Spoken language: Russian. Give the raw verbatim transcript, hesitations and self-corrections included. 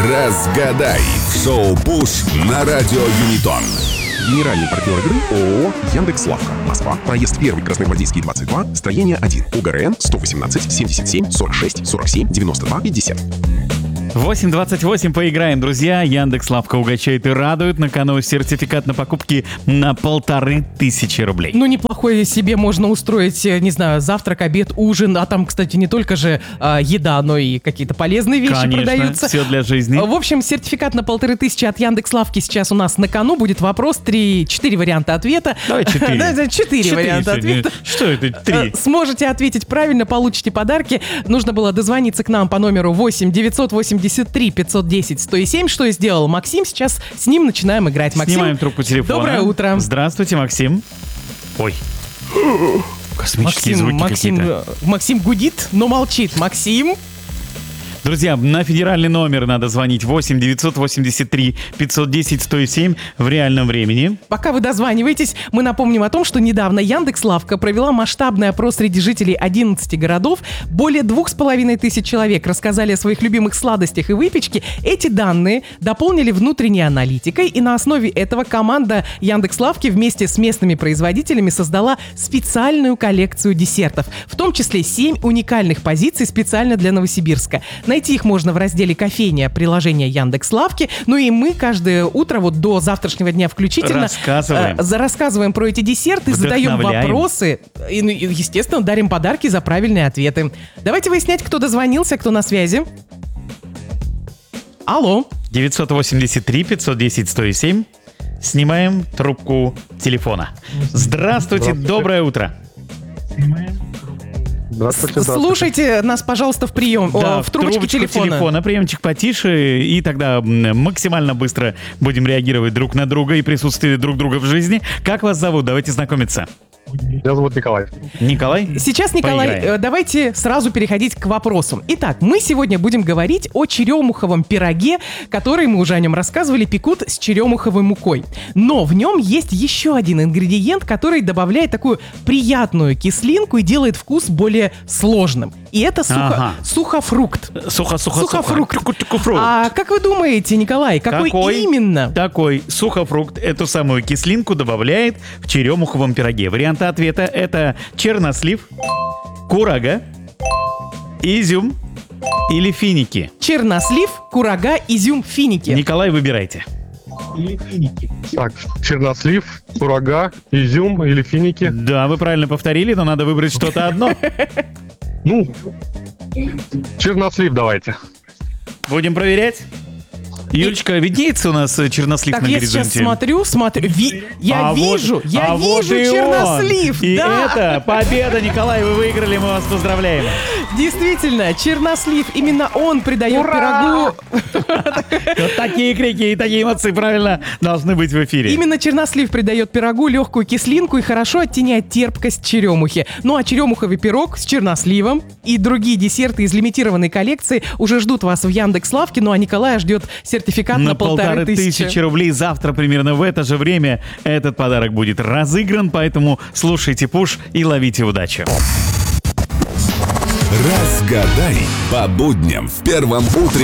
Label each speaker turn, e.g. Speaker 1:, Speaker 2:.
Speaker 1: Разгадай в шоу «Пуш» на радио Юнитон.
Speaker 2: Генеральный партнер игры ООО «Яндекс.Лавка». Москва. Проезд первый, Красногвардейский, двадцать два, строение один. УГРН сто восемнадцать семьдесят семь сорок шесть сорок семь девяносто два пятьдесят.
Speaker 3: восемь двадцать восемь, поиграем, друзья. Яндекс.Лавка угощает и радует. На кону сертификат на покупки на полторы тысячи рублей.
Speaker 4: Ну, неплохое себе можно устроить, не знаю, завтрак, обед, ужин. А там, кстати, не только же а, еда, но и какие-то полезные вещи
Speaker 3: Конечно,
Speaker 4: продаются.
Speaker 3: все для жизни.
Speaker 4: В общем, сертификат на полторы тысячи от Яндекс.Лавки сейчас у нас на кону. Будет вопрос, три, четыре варианта ответа.
Speaker 3: Давай четыре.
Speaker 4: Да, четыре варианта ответа.
Speaker 3: Что это три?
Speaker 4: Сможете ответить правильно, получите подарки. Нужно было дозвониться к нам по номеру восемь девятьсот восемьдесят три пятьсот десять сто семь, что и сделал Максим. Сейчас с ним начинаем играть. Максим,
Speaker 3: Снимаем трубку телефона.
Speaker 4: доброе утро.
Speaker 3: Здравствуйте, Максим. Ой. Космические
Speaker 4: Максим,
Speaker 3: звуки
Speaker 4: Максим,
Speaker 3: какие-то.
Speaker 4: Максим гудит, но молчит. Максим.
Speaker 3: Друзья, на федеральный номер надо звонить восемь девятьсот восемьдесят три пятьсот десять сто семь в реальном времени.
Speaker 4: Пока вы дозваниваетесь, мы напомним о том, что недавно Яндекс.Лавка провела масштабный опрос среди жителей одиннадцати городов. Более двух с половиной тысяч человек рассказали о своих любимых сладостях и выпечке. Эти данные дополнили внутренней аналитикой, и на основе этого команда Яндекс.Лавки вместе с местными производителями создала специальную коллекцию десертов, в том числе семь уникальных позиций специально для Новосибирска. Найти их можно в разделе «Кофейня» приложения Яндекс.Лавки. Ну и мы каждое утро, вот до завтрашнего дня включительно,
Speaker 3: рассказываем,
Speaker 4: э, рассказываем про эти десерты, задаем вопросы и, ну, и, естественно, дарим подарки за правильные ответы. Давайте выяснять, кто дозвонился, кто на связи. Алло.
Speaker 3: девятьсот восемьдесят три пятьсот десять сто семь. Снимаем трубку телефона. Здравствуйте,
Speaker 5: Здравствуйте.
Speaker 3: Доброе утро.
Speaker 5: Здравствуйте, здравствуйте.
Speaker 4: Слушайте нас, пожалуйста, в прием,
Speaker 3: Да,
Speaker 4: о, в трубочку телефона.
Speaker 3: телефона, приемчик потише, и тогда м, максимально быстро будем реагировать друг на друга и присутствие друг друга в жизни. Как вас зовут? Давайте знакомиться.
Speaker 5: Меня зовут Николай.
Speaker 3: Николай?
Speaker 4: Сейчас, Николай,
Speaker 3: Поиграем.
Speaker 4: э, давайте сразу переходить к вопросам. Итак, мы сегодня будем говорить о черемуховом пироге, который, мы уже о нем рассказывали, пекут с черемуховой мукой. Но в нем есть еще один ингредиент, который добавляет такую приятную кислинку и делает вкус более сложным. И это сухо-
Speaker 3: Ага.
Speaker 4: сухофрукт.
Speaker 3: Сухо-сухо-сухо.
Speaker 4: Сухофрукт.
Speaker 3: Тюку-тюку-фрукт.
Speaker 4: А как вы думаете, Николай, какой,
Speaker 3: Какой?
Speaker 4: именно?
Speaker 3: Такой сухофрукт эту самую кислинку добавляет в черемуховом пироге. Варианты ответа — это чернослив, курага, изюм или финики.
Speaker 4: Чернослив, курага, изюм, финики.
Speaker 3: Николай, выбирайте.
Speaker 5: Так, чернослив, курага, изюм или финики.
Speaker 3: Да, вы правильно повторили, но надо выбрать что-то одно.
Speaker 5: Ну, чернослив давайте.
Speaker 3: Будем проверять. Юлечка, виднеется у нас чернослив
Speaker 4: Так,
Speaker 3: на
Speaker 4: я
Speaker 3: горизонте?
Speaker 4: сейчас смотрю, смотрю. Ви- Я
Speaker 3: А вот-
Speaker 4: вижу, я
Speaker 3: а вот
Speaker 4: вижу
Speaker 3: и он.
Speaker 4: чернослив.
Speaker 3: И
Speaker 4: да.
Speaker 3: это победа, Николай, вы выиграли, мы вас поздравляем.
Speaker 4: Действительно, чернослив, именно он придает пирогу.
Speaker 3: Вот такие крики и такие эмоции, правильно, должны быть в эфире.
Speaker 4: Именно чернослив придает пирогу легкую кислинку и хорошо оттеняет терпкость черемухи. Ну а черемуховый пирог с черносливом и другие десерты из лимитированной коллекции уже ждут вас в Яндекс.Лавке. Ну а Николая ждет сертификат на,
Speaker 3: На полторы тысячи рублей. Завтра примерно в это же время этот подарок будет разыгран, поэтому слушайте Пуш и ловите удачу.
Speaker 1: Разгадай по будням в первом утре.